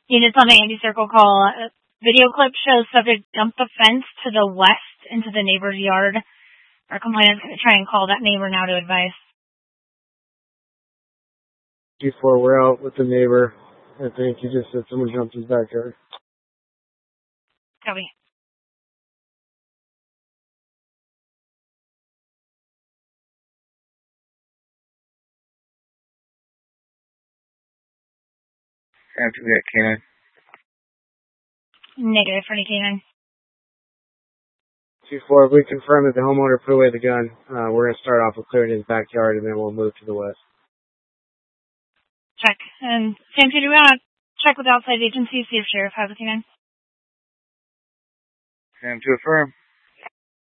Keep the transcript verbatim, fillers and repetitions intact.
Units on the Andy Circle call. Uh, video clip shows subject jumped the fence to the west into the neighbor's yard. Our complainant's going to try and call that neighbor now to advise. G four, we're out with the neighbor. I think he just said someone jumped his backyard. Copy. After we got K nine. Negative for any K nine. G four, we confirm that the homeowner put away the gun. Uh, we're going to start off with clearing his backyard, and then we'll move to the west. Check. And Sam, do you want to check with outside agencies, see if Sheriff has a K nine? Sam to affirm.